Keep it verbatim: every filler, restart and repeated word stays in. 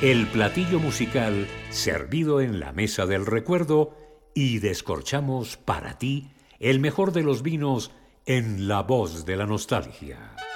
El platillo musical servido en la mesa del recuerdo y descorchamos para ti el mejor de los vinos en la voz de la nostalgia.